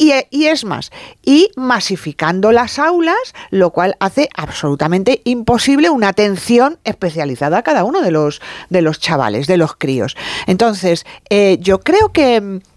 Y es más, y masificando las aulas, lo cual hace absolutamente imposible una atención especializada a cada uno de los chavales, de los críos. Entonces, yo creo que